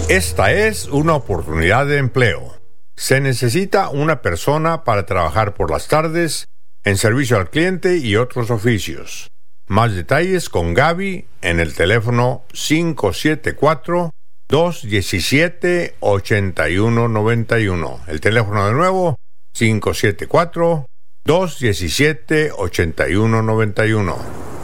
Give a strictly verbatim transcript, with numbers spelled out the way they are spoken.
Esta es una oportunidad de empleo. Se necesita una persona para trabajar por las tardes en servicio al cliente y otros oficios. Más detalles con Gaby en el teléfono cinco siete cuatro, dos uno siete, ocho uno nueve uno. El teléfono de nuevo, cinco siete cuatro, dos uno siete, ocho uno nueve uno.